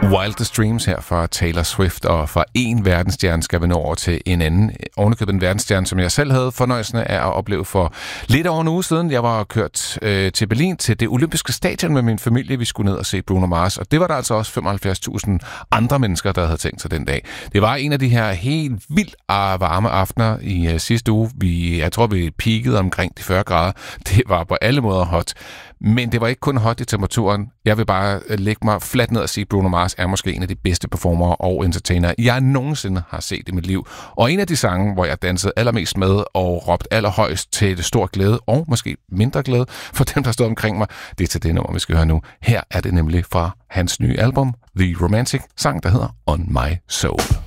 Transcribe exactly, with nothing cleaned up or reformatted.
Wildest Dreams her fra Taylor Swift, og fra en verdensstjerne skal vi nå over til en anden. Ovenikøbet en verdensstjerne, som jeg selv havde fornøjelsen af at opleve for lidt over en uge siden. Jeg var kørt øh, til Berlin til det olympiske stadion med min familie. Vi skulle ned og se Bruno Mars, og det var der altså også femoghalvfjerds tusind andre mennesker, der havde tænkt sig den dag. Det var en af de her helt vildt varme aftener i øh, sidste uge. Vi, jeg tror, vi peakede omkring de fyrre grader. Det var på alle måder hot. Men det var ikke kun hot i temperaturen. Jeg vil bare lægge mig fladt ned og sige, at Bruno Mars er måske en af de bedste performere og entertainere, jeg nogensinde har set i mit liv. Og en af de sange, hvor jeg dansede allermest med og råbte allerhøjst til det stor glæde, og måske mindre glæde for dem, der stod omkring mig, det er til det nummer, vi skal høre nu. Her er det nemlig fra hans nye album, The Romantic, sang, der hedder On My Soul.